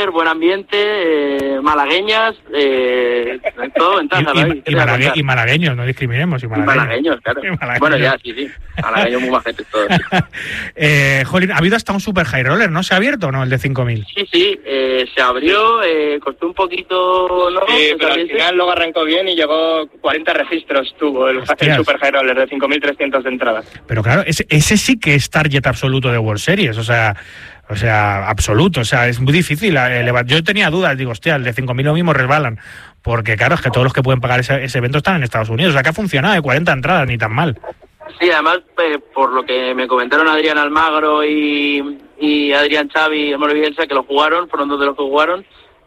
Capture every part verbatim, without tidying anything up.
póker, buen ambiente, eh, malagueñas, eh, todo en taza. Y, y, y, malague, y malagueños, no discriminemos. Y malagueños, y malagueños claro. Y malagueños. Bueno, ya, sí, sí. Malagueños muy majetes todos. Sí. eh, Jolín, ha habido hasta un super high roller, ¿no? ¿Se ha abierto o no, el de cinco mil? Sí, sí, eh, se abrió, eh, costó un poquito... ¿no? Sí, pero al final luego arrancó bien y llegó cuarenta registros tuvo el, el super high roller de cinco mil trescientos de entradas. Pero claro, ese, ese sí que es target absoluto de World Series, o sea... O sea, absoluto, o sea, es muy difícil elevar. Yo tenía dudas, digo, hostia, el de cinco mil lo mismo resbalan, porque claro, es que todos los que pueden pagar ese, ese evento están en Estados Unidos, o sea, que ha funcionado de cuarenta entradas, ni tan mal. Sí, además, eh, por lo que me comentaron Adrián Almagro y, y Adrián Xavi, Amor Bielsa, que lo jugaron, fueron dos de los que jugaron,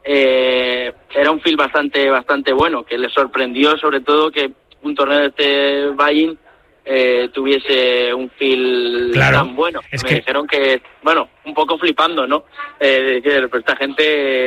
eh, era un feel bastante bastante bueno, que les sorprendió sobre todo que un torneo de este buy-in eh, tuviese un feel claro, tan bueno. Es me que... dijeron que, bueno, un poco flipando, ¿no? Eh, de decir, pues esta gente,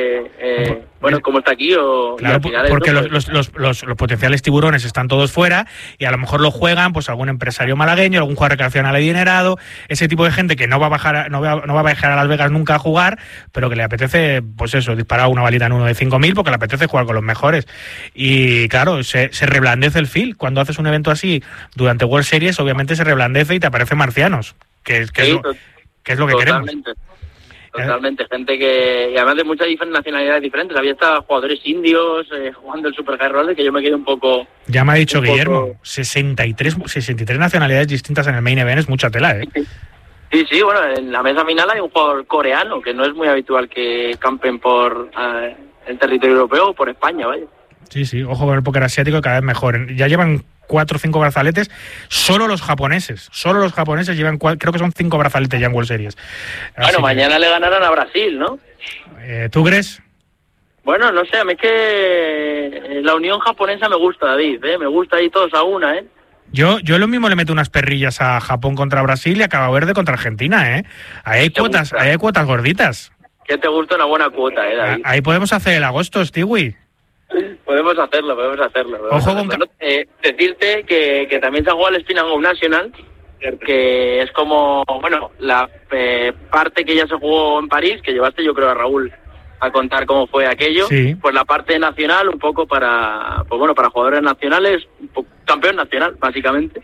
eh, bueno, como está aquí o... Claro, porque esto, pues... los, los, los, los potenciales tiburones están todos fuera y a lo mejor lo juegan pues algún empresario malagueño, algún jugador recreacional adinerado, ese tipo de gente que no va a bajar no va, no va a bajar a Las Vegas nunca a jugar, pero que le apetece, pues eso, disparar una balita en uno de cinco mil porque le apetece jugar con los mejores. Y claro, se, se reblandece el feel. Cuando haces un evento así durante World Series, obviamente se reblandece y te aparecen marcianos, que, que, sí, es, lo, que es lo que totalmente. queremos. Totalmente, gente que, y además de muchas nacionalidades diferentes, había hasta jugadores indios eh, jugando el Super High Roller, que yo me quedé un poco... Ya me ha dicho Guillermo, poco... sesenta y tres nacionalidades distintas en el main event, es mucha tela, ¿eh? Sí, sí, bueno, en la mesa final hay un jugador coreano, que no es muy habitual que campen por eh, el territorio europeo o por España, vaya. Sí, sí, ojo con el póker asiático, cada vez mejor. Ya llevan cuatro o cinco brazaletes, solo los japoneses, solo los japoneses llevan, cuatro, creo que son cinco brazaletes ya en World Series. Así bueno, mañana que... le ganarán a Brasil, ¿no? Eh, ¿Tú crees? Bueno, no sé, a mí es que la unión japonesa me gusta, David, ¿eh? Me gusta ahí todos a una, ¿eh? Yo, yo lo mismo le meto unas perrillas a Japón contra Brasil y a Cabo Verde contra Argentina, ¿eh? Ahí hay cuotas, ahí hay cuotas gorditas. ¿Qué te gusta? Una buena cuota, ¿eh, David? Ahí podemos hacer el agosto, Stewie. Podemos hacerlo, podemos hacerlo. Podemos Ojo hacerlo. con... Eh, decirte que, que también se ha jugado el Spin and Go National, que es como, bueno, la eh, parte que ya se jugó en París, que llevaste yo creo a Raúl a contar cómo fue aquello, sí. Pues la parte nacional un poco para, pues bueno, para jugadores nacionales, campeón nacional básicamente,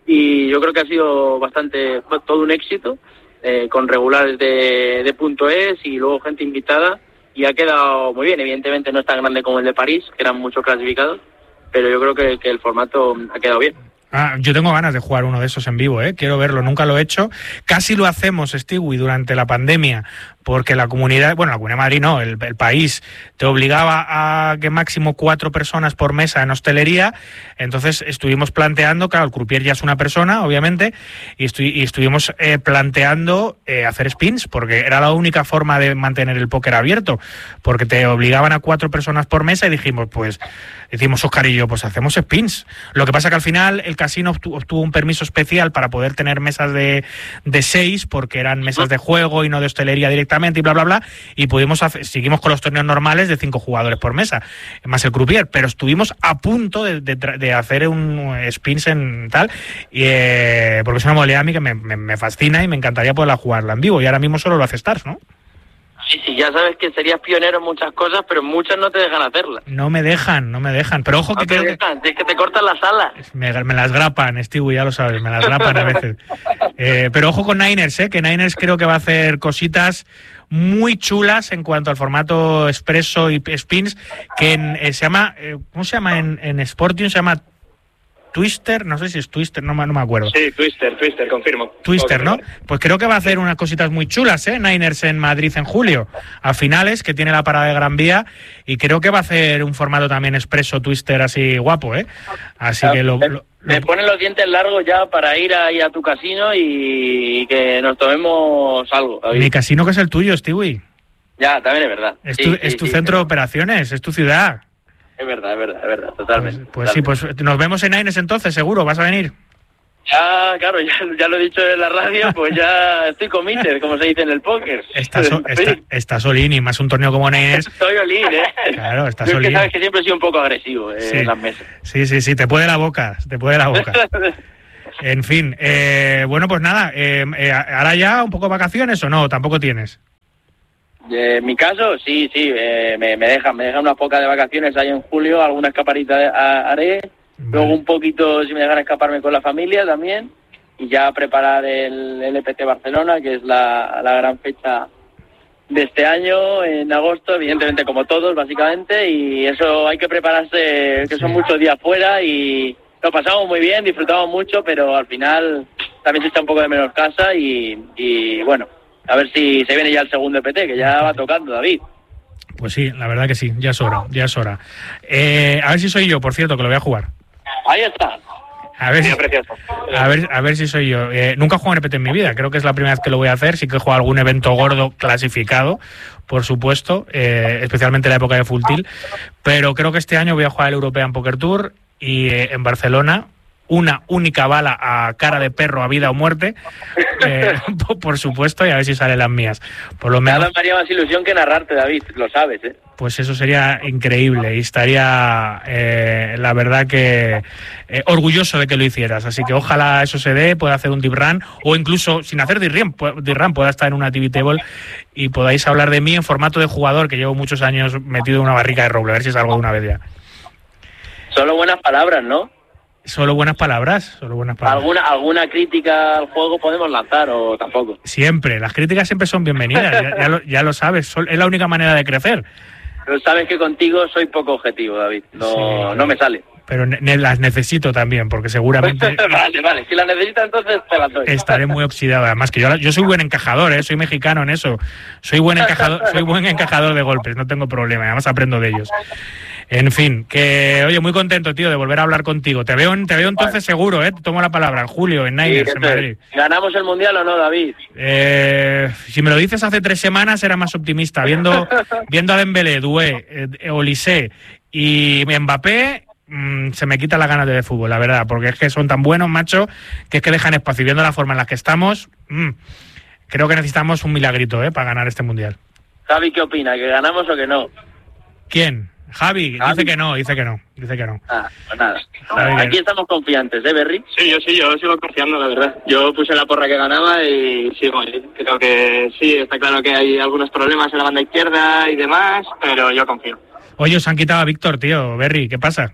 y yo creo que ha sido bastante, todo un éxito, eh, con regulares de, de punto es y luego gente invitada. Y ha quedado muy bien, evidentemente no es tan grande como el de París, que eran muchos clasificados, pero yo creo que, que el formato ha quedado bien. Ah, yo tengo ganas de jugar uno de esos en vivo, ¿eh? Quiero verlo, nunca lo he hecho. Casi lo hacemos, Stewie, durante la pandemia, porque la comunidad, bueno, la Comunidad de Madrid no, el, el país te obligaba a que máximo cuatro personas por mesa en hostelería, entonces estuvimos planteando, claro, el croupier ya es una persona, obviamente, y, estu y estuvimos eh, planteando eh, hacer spins, porque era la única forma de mantener el póker abierto, porque te obligaban a cuatro personas por mesa y dijimos, pues, decimos Oscar y yo, pues hacemos spins. Lo que pasa que al final el casino obtuvo, obtuvo un permiso especial para poder tener mesas de, de seis, porque eran mesas de juego y no de hostelería directamente, y bla, bla, bla, y pudimos hacer, seguimos con los torneos normales de cinco jugadores por mesa, más el croupier, pero estuvimos a punto de, de, de hacer un spins en tal, y, eh, porque es una modalidad a mí que me, me, me fascina y me encantaría poderla jugarla en vivo, y ahora mismo solo lo hace Stars, ¿no? Sí, sí, ya sabes que serías pionero en muchas cosas, pero muchas no te dejan hacerlas. No me dejan, no me dejan. Pero ojo que no te creo dejan, que... es que te cortan las alas. Me, me las grapan, Stewie, ya lo sabes, me las grapan a veces. Eh, pero ojo con Niners, ¿eh? Que Niners creo que va a hacer cositas muy chulas en cuanto al formato expreso y spins, que en, eh, se llama, eh, ¿cómo se llama en, en Sportium? Se llama Twister, no sé si es Twister, no, no me acuerdo. Sí, Twister, Twister, confirmo. Twister, ¿no? Pues creo que va a hacer unas cositas muy chulas, ¿eh? Niners en Madrid en julio, a finales, que tiene la parada de Gran Vía, y creo que va a hacer un formato también expreso Twister así guapo, ¿eh? Así que lo... lo Me ponen los dientes largos ya para ir ahí a tu casino y que nos tomemos algo. ¿Sabes? Mi casino que es el tuyo, Stewie. Ya, también es verdad. Es sí, tu, sí, es tu sí, centro sí. de operaciones, es tu ciudad. Es verdad, es verdad, es verdad, totalmente. Pues, pues totalmente. sí, pues nos vemos en Niners entonces, seguro, ¿vas a venir? Ya, claro, ya, ya lo he dicho en la radio, pues ya estoy committed, como se dice en el póker. Estás está, está all-in, y más un torneo como Niners. Estoy all-in, ¿eh? Claro, estás all-in. Es que sabes que siempre he sido un poco agresivo eh, sí. en las mesas. Sí, sí, sí, te puede la boca, te puede la boca. En fin, eh, bueno, pues nada, eh, eh, ¿ahora ya un poco vacaciones o no? ¿Tampoco tienes? En mi caso, sí, sí, eh, me, me dejan, me dejan unas pocas de vacaciones ahí en julio, alguna escaparita haré, vale. Luego un poquito, si me dejan escaparme con la familia también, y ya preparar el L P T Barcelona, que es la, la gran fecha de este año, en agosto, evidentemente como todos, básicamente, y eso hay que prepararse, que son muchos días fuera, y lo pasamos muy bien, disfrutamos mucho, pero al final también se echa un poco de menos casa, y, y bueno, a ver si se viene ya el segundo E P T, que ya va tocando, David. Pues sí, la verdad que sí, ya es hora, ya es hora. Eh, a ver si soy yo, por cierto, que lo voy a jugar. Ahí está. A ver, si, a ver, a ver si soy yo. Eh, nunca he jugado en E P T en mi vida, creo que es la primera vez que lo voy a hacer. Sí que he jugado algún evento gordo clasificado, por supuesto, eh, especialmente en la época de Full Tilt, pero creo que este año voy a jugar el European Poker Tour y eh, en Barcelona, una única bala a cara de perro, a vida o muerte, eh, por supuesto, y a ver si salen las mías. Por lo menos. Nada me haría más ilusión que narrarte, David, lo sabes, ¿eh? Pues eso sería increíble y estaría, eh, la verdad que eh, orgulloso de que lo hicieras. Así que ojalá eso se dé, pueda hacer un deep run o incluso sin hacer deep run, deep run pueda estar en una T V Table y podáis hablar de mí en formato de jugador, que llevo muchos años metido en una barrica de roble. A ver si salgo de una vez ya. Solo buenas palabras, ¿no? Solo buenas palabras, solo buenas palabras. ¿Alguna, alguna crítica al juego podemos lanzar o tampoco? Siempre, las críticas siempre son bienvenidas, ya, ya, lo, ya lo sabes, es la única manera de crecer. Pero sabes que contigo soy poco objetivo, David, no, sí, no me sale. Pero ne las necesito también, porque seguramente... vale, vale, si las necesitas entonces te las doy. Estaré muy oxidado, además que yo, yo soy buen encajador, ¿eh? Soy mexicano en eso, soy buen encajador, soy buen encajador de golpes, no tengo problema, además aprendo de ellos. En fin, que oye, muy contento, tío, de volver a hablar contigo. Te veo, te veo entonces vale. seguro, ¿eh? Te tomo la palabra, en julio, en Niners, sí, en Madrid. ¿Ganamos el Mundial o no, David? Eh, si me lo dices hace tres semanas era más optimista. Viendo, viendo a Dembélé, Doué, eh, Olise y Mbappé, mmm, se me quita la ganas de ver fútbol, la verdad, porque es que son tan buenos, macho, que es que dejan espacio. Y viendo la forma en la que estamos, mmm, creo que necesitamos un milagrito, ¿eh? Para ganar este Mundial. Javi, ¿qué opina? ¿Que ganamos o que no? ¿Quién? Javi, Javi, dice que no, dice que no, dice que no. Ah, pues nada. nada. Aquí estamos confiantes, ¿eh, Berry? Sí, yo sí, yo sigo confiando, la verdad. Yo puse la porra que ganaba y sigo. Creo que sí, está claro que hay algunos problemas en la banda izquierda y demás, pero yo confío. Oye, os han quitado a Víctor, tío, Berry, ¿qué pasa?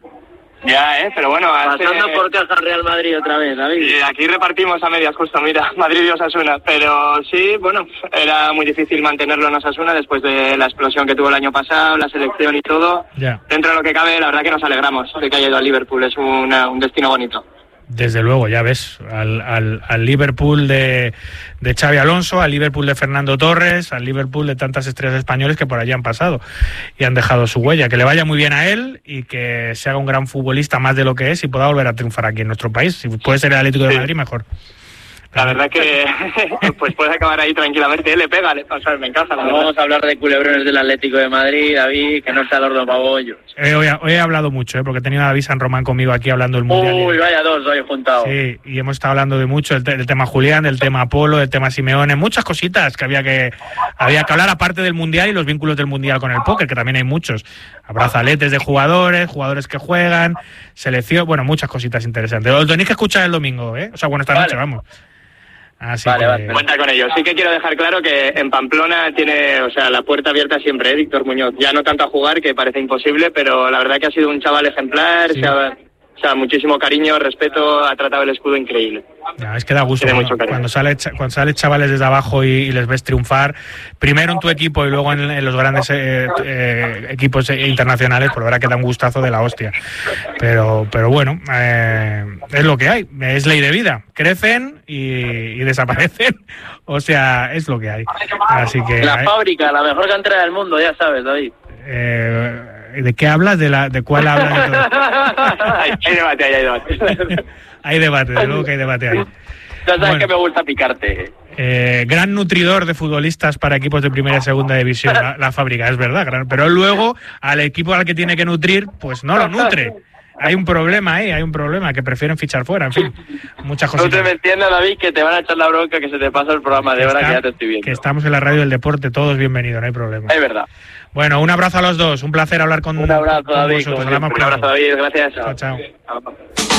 Ya, eh, pero bueno... Pasando hace... por caja Real Madrid otra vez, David. Sí, aquí repartimos a medias justo, mira, Madrid y Osasuna. Pero sí, bueno, era muy difícil mantenerlo en Osasuna después de la explosión que tuvo el año pasado, la selección y todo. Ya. Dentro de lo que cabe, la verdad que nos alegramos de que haya ido al Liverpool, es una, un destino bonito. Desde luego, ya ves, al, al, al Liverpool de, de Xavi Alonso, al Liverpool de Fernando Torres, al Liverpool de tantas estrellas españoles que por allí han pasado y han dejado su huella. Que le vaya muy bien a él y que se haga un gran futbolista más de lo que es y pueda volver a triunfar aquí en nuestro país. Si puede ser el Atlético de Madrid, mejor. La verdad que pues puede acabar ahí tranquilamente, él le pega, le, o sea, me encanta. No vamos a hablar de culebrones del Atlético de Madrid, David, que no está Lordo Pabollos. Eh, hoy, hoy he hablado mucho, eh, porque he tenido a David San Román conmigo aquí hablando del Mundial. Uy, vaya dos, hoy he juntado. Sí, y hemos estado hablando de mucho, del, del tema Julián, del tema Apolo, del tema Simeone, muchas cositas que había que había que hablar aparte del Mundial y los vínculos del Mundial con el póker, que también hay muchos. Brazaletes de jugadores, jugadores que juegan, selección, bueno, muchas cositas interesantes. Lo tenéis que escuchar el domingo, ¿eh? O sea, bueno, esta vale. noche, vamos. Así vale, que... vale, cuenta con ello. Sí que quiero dejar claro que en Pamplona tiene, o sea, la puerta abierta siempre, ¿eh? Víctor Muñoz. Ya no tanto a jugar, que parece imposible, pero la verdad que ha sido un chaval ejemplar, sí. se ha, o sea, muchísimo cariño, respeto, ha tratado el escudo increíble. Ya, es que da gusto cuando, cuando sale cuando sale chavales desde abajo y, y les ves triunfar, primero en tu equipo y luego en, en los grandes eh, eh, equipos internacionales, por la verdad que da un gustazo de la hostia. Pero, pero bueno, eh, es lo que hay, es ley de vida. Crecen y, y desaparecen, o sea, es lo que hay. Así que la hay, fábrica, la mejor cantera del mundo, ya sabes, David. Eh, ¿De qué hablas? ¿De la de cuál hablas? De hay, hay debate, hay debate. Hay debate, de luego que hay debate ahí. Ya sabes bueno, que me gusta picarte. Eh, gran nutridor de futbolistas para equipos de primera y segunda división, la, la fábrica, es verdad. Gran, pero luego al equipo al que tiene que nutrir, pues no lo nutre. Hay un problema ahí, hay un problema, que prefieren fichar fuera, en fin, muchas cosas. No te me entiendas, David, que te van a echar la bronca, que se te pasa el programa de hora que ya te estoy viendo. Que estamos en la radio del deporte, todos bienvenidos, no hay problema. Es verdad. Bueno, un abrazo a los dos, un placer hablar con Un abrazo, con David. vosotros. Un abrazo, David, gracias. Chao, chao.